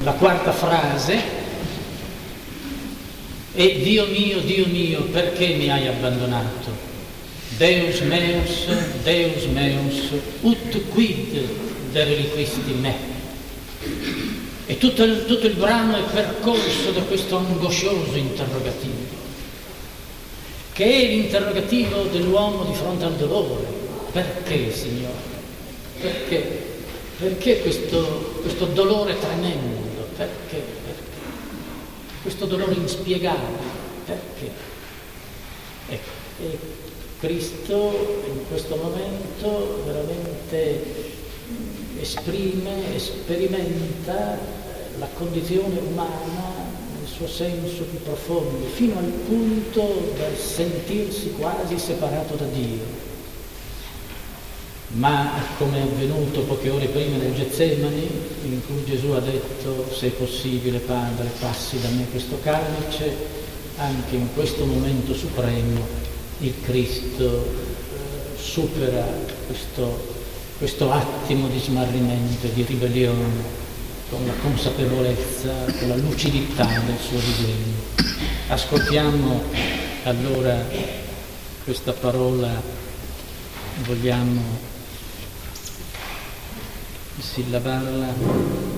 La quarta frase è: Dio mio, perché mi hai abbandonato? Deus meus, ut quid dereliquisti me? E tutto il brano è percorso da questo angoscioso interrogativo, che è l'interrogativo dell'uomo di fronte al dolore. Perché, Signore? Perché? Perché questo dolore tremendo? Perché? Questo dolore inspiegabile? Perché? E Cristo in questo momento veramente esprime, sperimenta la condizione umana nel suo senso più profondo, fino al punto da sentirsi quasi separato da Dio. Ma come è avvenuto poche ore prima nel Getsemani, in cui Gesù ha detto: se è possibile, Padre, passi da me questo calice, anche in questo momento supremo il Cristo supera questo attimo di smarrimento e di ribellione con la consapevolezza, con la lucidità del suo disegno. Ascoltiamo allora questa parola, vogliamo sillabarla.